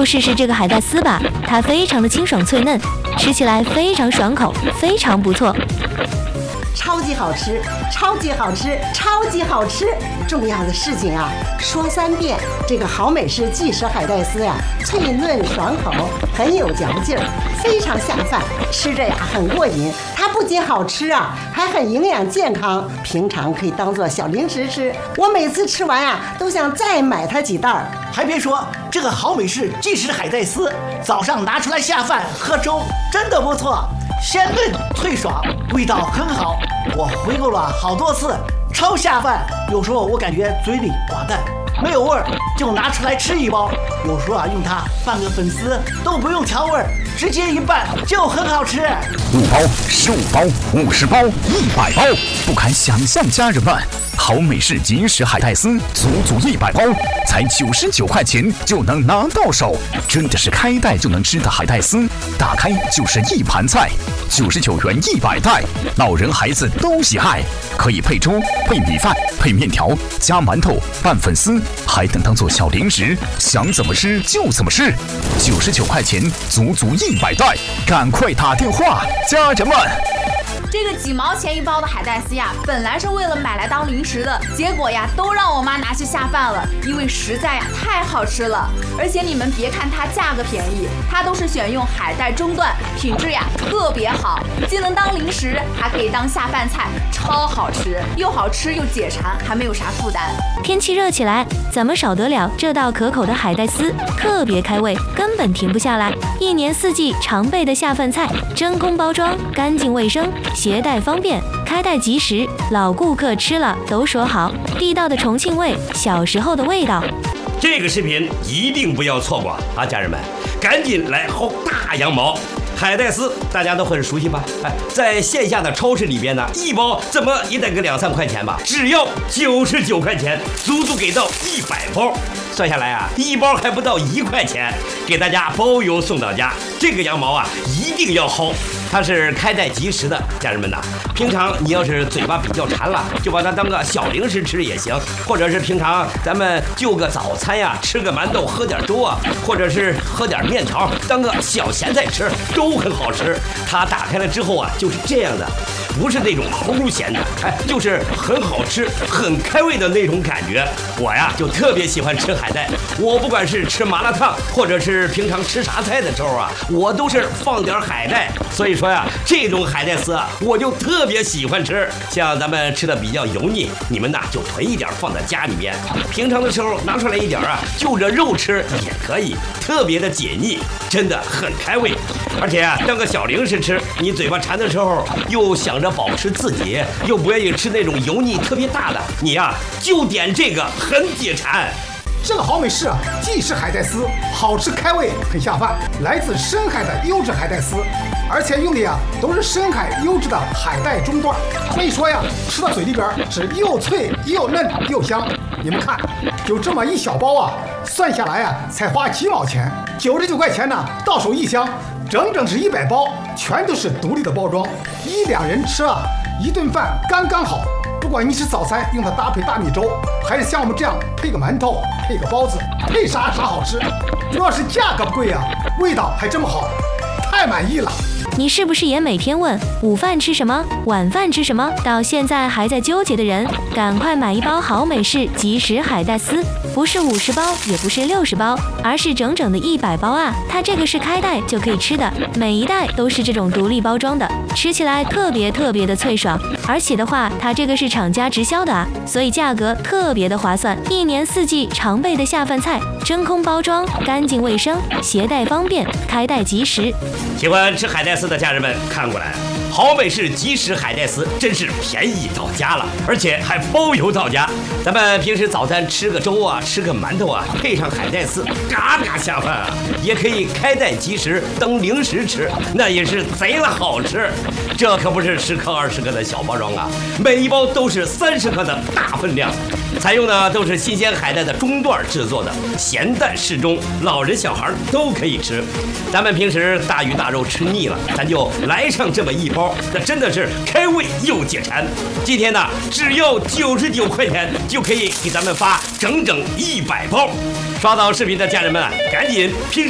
就试试这个海带丝吧，它非常的清爽脆嫩，吃起来非常爽口，非常不错。 超级好吃，超级好吃，超级好吃！重要的事情啊，说3遍。这个好美式即食海带丝呀，脆嫩爽口，很有嚼劲儿，非常下饭，吃着呀很过瘾。它不仅好吃啊，还很营养健康，平常可以当做小零食吃。我每次吃完啊，都想再买它几袋儿。 还别说，这个好美式即食海带丝，早上拿出来下饭喝粥，真的不错。鲜嫩脆爽，味道很好，我回购了好多次，超下饭。有时候我感觉嘴里寡淡，没有味儿，就拿出来吃一包。有时候啊，用它拌个粉丝都不用调味儿，直接一拌就很好吃。 5包、15包、50包、100包，不敢想象，家人们，好美式即食海带丝，足100包，才99块钱就能拿到手，真的是开袋就能吃的海带丝，打开就是一盘菜，99元100袋，老人孩子都喜爱，可以配粥、配米饭、配面条、加馒头、拌粉丝，还能当做小零食，想怎么吃就怎么吃。99块钱，足100袋，赶快打电话，家人们！ 这个几毛钱一包的海带丝呀，本来是为了买来当零食的，结果呀，都让我妈拿去下饭了，因为实在呀太好吃了。而且你们别看它价格便宜，它都是选用海带中段，品质呀特别好，既能当零食，还可以当下饭菜，超好吃，又好吃又解馋，还没有啥负担。 天气热起来，怎么少得了这道可口的海带丝？特别开胃，根本停不下来，一年四季常备的下饭菜，真空包装，干净卫生。携带方便，开袋即食，老顾客吃了都说好，地道的重庆味，小时候的味道。 这个视频一定不要错过啊，家人们，赶紧来薅大羊毛！海带丝大家都很熟悉吧？在线下的超市里边呢，一包怎么也得个2、3块钱吧，只要99块钱，足足给到100包。算下来啊，一包还不到1块钱，给大家包邮送到家。这个羊毛啊，一定要薅。它是开袋即食的，家人们呐，平常你要是嘴巴比较馋了，就把它当个小零食吃也行，或者是平常咱们就个早餐呀，吃个馒头，喝点粥啊，或者是喝点面条，当个小咸菜吃，都很好吃。它打开了之后啊，就是这样的，不是那种齁咸的，就是很好吃、很开胃的那种感觉。我呀，就特别喜欢吃海带，我不管是吃麻辣烫，或者是平常吃啥菜的时候啊，我都是放点海带。所以说呀，这种海带丝啊，我就特别喜欢吃。像咱们吃的比较油腻，你们呐就囤一点放在家里面，平常的时候拿出来一点啊，就着肉吃也可以，特别的解腻，真的很开胃。而且啊，当个小零食吃，你嘴巴馋的时候，又想着保持自己，又不愿意吃那种油腻特别大的，你呀就点这个，很解馋。 这个好美式啊，即食海带丝，好吃开胃，很下饭，来自深海的优质海带丝，而且用的呀都是深海优质的海带中段，所以说呀，吃到嘴里边是又脆又嫩又香。你们看，就这么一小包啊，算下来啊才花几毛钱，99块钱呢，到手一箱，整整是100包，全都是独立的包装，1、2人吃啊，一顿饭刚刚好。不管你吃早餐用它搭配大米粥，还是像我们这样配个馒头、配个包子，配啥好吃。主要是价格不贵啊，味道还这么好，太满意了。 你是不是也每天问午饭吃什么，晚饭吃什么？到现在还在纠结的人，赶快买一包好美式即食海带丝，不是50包，也不是60包，而是整整的100包啊！它这个是开袋就可以吃的，每一袋都是这种独立包装的，吃起来特别的脆爽。而且的话，它这个是厂家直销的啊，所以价格特别的划算，一年四季常备的下饭菜，真空包装，干净卫生，携带方便，开袋即食。 喜欢吃海带丝的家人们看过来，好美式即食海带丝真是便宜到家了，而且还包邮到家。咱们平时早餐吃个粥啊，吃个馒头啊，配上海带丝，嘎嘎下饭啊！也可以开袋即食当零食吃，那也是贼了好吃。这可不是10克、20克的小包装啊，每一包都是30克的大分量。采用的都是新鲜海带的中段制作的，咸淡适中，老人小孩都可以吃。咱们平时大鱼大肉吃腻了，咱就来上这么一包，那真的是开胃又解馋。今天呢，只要99块钱就可以给咱们发整整100包。刷到视频的家人们啊，赶紧拼